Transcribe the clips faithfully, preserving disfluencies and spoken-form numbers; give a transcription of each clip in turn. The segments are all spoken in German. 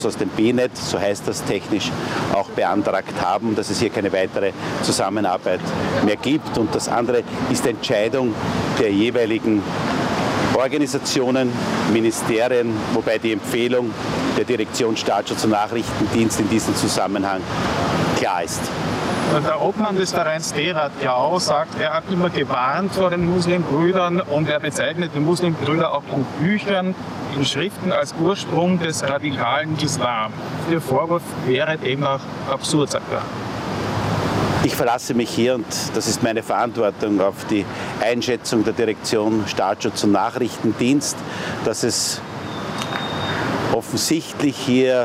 aus dem B-Net, so heißt das technisch, auch beantragt haben, dass es hier keine weitere Zusammenarbeit mehr gibt. Und das andere ist Entscheidung der jeweiligen Organisationen, Ministerien, wobei die Empfehlung der Direktion Staatsschutz und Nachrichtendienst in diesem Zusammenhang klar ist. Der Obmann des Vereins D-Rat ja auch sagt, er hat immer gewarnt vor den Muslimbrüdern und er bezeichnet die Muslimbrüder auch in Büchern, in Schriften als Ursprung des radikalen Islam. Der Vorwurf wäre demnach absurd, sagt er. Ich verlasse mich hier, und das ist meine Verantwortung, auf die Einschätzung der Direktion Staatsschutz und Nachrichtendienst, dass es offensichtlich hier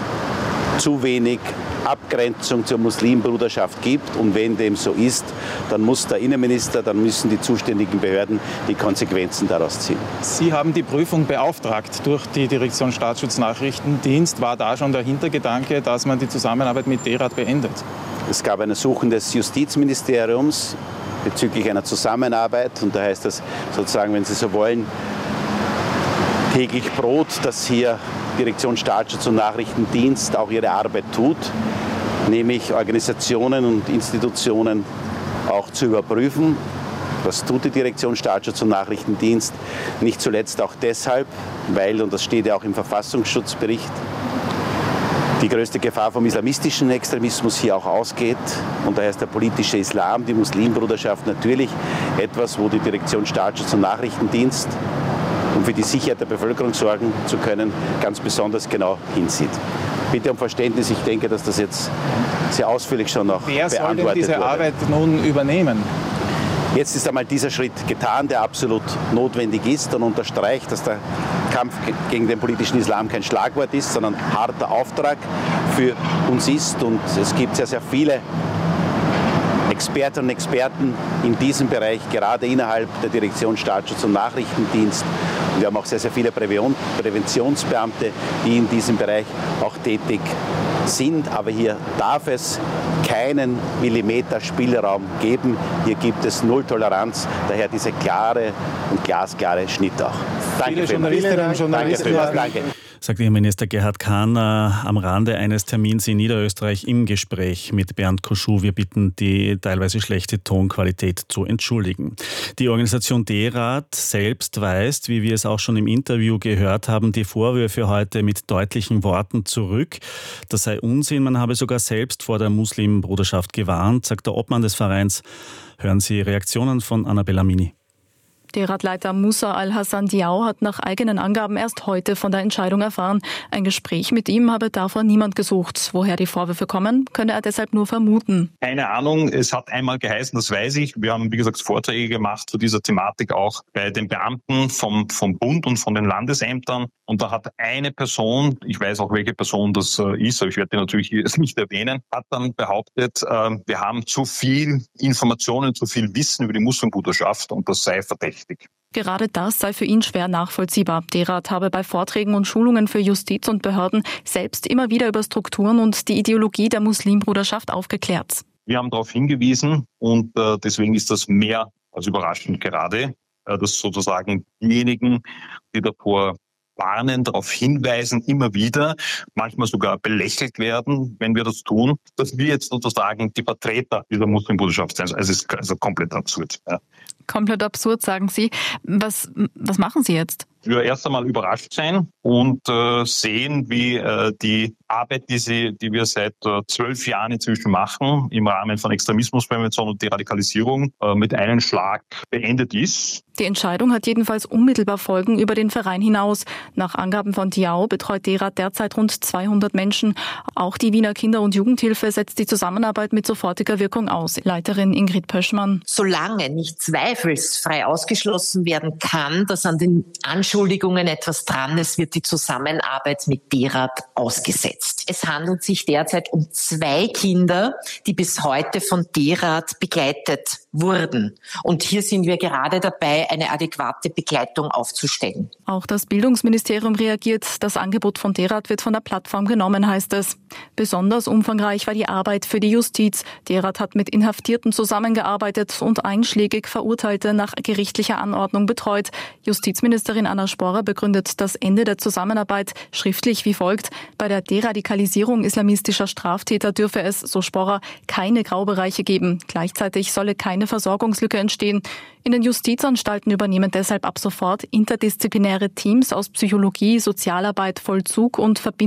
zu wenig Abgrenzung zur Muslimbruderschaft gibt. Und wenn dem so ist, dann muss der Innenminister, dann müssen die zuständigen Behörden die Konsequenzen daraus ziehen. Sie haben die Prüfung beauftragt durch die Direktion Staatsschutz Nachrichtendienst. War da schon der Hintergedanke, dass man die Zusammenarbeit mit D-Rat beendet? Es gab ein Ersuchen des Justizministeriums bezüglich einer Zusammenarbeit. Und da heißt das sozusagen, wenn Sie so wollen, täglich Brot, dass hier Direktion Staatsschutz und Nachrichtendienst auch ihre Arbeit tut, nämlich Organisationen und Institutionen auch zu überprüfen. Das tut die Direktion Staatsschutz und Nachrichtendienst, nicht zuletzt auch deshalb, weil, und das steht ja auch im Verfassungsschutzbericht, die größte Gefahr vom islamistischen Extremismus hier auch ausgeht. Und daher ist der politische Islam, die Muslimbruderschaft natürlich etwas, wo die Direktion Staatsschutz und Nachrichtendienst, um für die Sicherheit der Bevölkerung sorgen zu können, ganz besonders genau hinsieht. Bitte um Verständnis, ich denke, dass das jetzt sehr ausführlich schon noch beantwortet wurde. Wer soll denn diese Arbeit nun übernehmen? Jetzt ist einmal dieser Schritt getan, der absolut notwendig ist und unterstreicht, dass der Kampf gegen den politischen Islam kein Schlagwort ist, sondern ein harter Auftrag für uns ist. Und es gibt sehr, sehr viele Expertinnen und Experten in diesem Bereich, gerade innerhalb der Direktion Staatsschutz und Nachrichtendienst. Und wir haben auch sehr, sehr viele Präventionsbeamte, die in diesem Bereich auch tätig sind. Aber hier darf es keinen Millimeter Spielraum geben. Hier gibt es Null Toleranz. Daher dieser klare und glasklare Schnitt auch. Danke für Danke. Danke. Sagt Innenminister Gerhard Kahner am Rande eines Termins in Niederösterreich im Gespräch mit Bernd Koschuh. Wir bitten, die teilweise schlechte Tonqualität zu entschuldigen. Die Organisation D-Rat selbst weist, wie wir es auch schon im Interview gehört haben, die Vorwürfe heute mit deutlichen Worten zurück. Das sei Unsinn. Man habe sogar selbst vor der Muslimbruderschaft gewarnt, sagt der Obmann des Vereins. Hören Sie Reaktionen von Annabella Mini. D-Rat-Leiter Musa Al-Hassan Diaw hat nach eigenen Angaben erst heute von der Entscheidung erfahren. Ein Gespräch mit ihm habe davor niemand gesucht. Woher die Vorwürfe kommen, könne er deshalb nur vermuten. Keine Ahnung, es hat einmal geheißen, das weiß ich. Wir haben, wie gesagt, Vorträge gemacht zu dieser Thematik auch bei den Beamten vom, vom Bund und von den Landesämtern. Und da hat eine Person, ich weiß auch, welche Person das ist, aber ich werde die natürlich jetzt nicht erwähnen, hat dann behauptet, wir haben zu viel Informationen, zu viel Wissen über die Muslimbruderschaft und das sei verdächtig. Gerade das sei für ihn schwer nachvollziehbar. D-Rat habe bei Vorträgen und Schulungen für Justiz und Behörden selbst immer wieder über Strukturen und die Ideologie der Muslimbruderschaft aufgeklärt. Wir haben darauf hingewiesen und äh, deswegen ist das mehr als überraschend gerade, äh, dass sozusagen diejenigen, die davor warnen, darauf hinweisen, immer wieder, manchmal sogar belächelt werden, wenn wir das tun, dass wir jetzt sozusagen die Vertreter dieser Muslimbruderschaft sind. Also es ist also komplett absurd. Ja. Komplett absurd, sagen Sie. Was, was machen Sie jetzt? Wir erst einmal überrascht sein und äh, sehen, wie äh, die Arbeit, die, sie, die wir seit äh, zwölf Jahren inzwischen machen, im Rahmen von Extremismusprävention und Deradikalisierung, äh, mit einem Schlag beendet ist. Die Entscheidung hat jedenfalls unmittelbar Folgen über den Verein hinaus. Nach Angaben von Diaw betreut D-Rat derzeit rund zweihundert Menschen. Auch die Wiener Kinder- und Jugendhilfe setzt die Zusammenarbeit mit sofortiger Wirkung aus. Leiterin Ingrid Pöschmann. Solange nicht zweifelsfrei ausgeschlossen werden kann, dass an den Anschuldigungen etwas dran ist, wird die Zusammenarbeit mit D-Rat ausgesetzt. Es handelt sich derzeit um zwei Kinder, die bis heute von D-Rat begleitet wurden. Und hier sind wir gerade dabei, eine adäquate Begleitung aufzustellen. Auch das Bildungsministerium reagiert. Das Angebot von Derath wird von der Plattform genommen, heißt es. Besonders umfangreich war die Arbeit für die Justiz. Derath hat mit Inhaftierten zusammengearbeitet und einschlägig Verurteilte nach gerichtlicher Anordnung betreut. Justizministerin Anna Sporer begründet das Ende der Zusammenarbeit schriftlich wie folgt. Bei der Deradikalisierung islamistischer Straftäter dürfe es, so Sporer, keine Graubereiche geben. Gleichzeitig solle keine Versorgungslücke entstehen. In den Justizanstalten übernehmen deshalb ab sofort interdisziplinäre Teams aus Psychologie, Sozialarbeit, Vollzug und Verbindung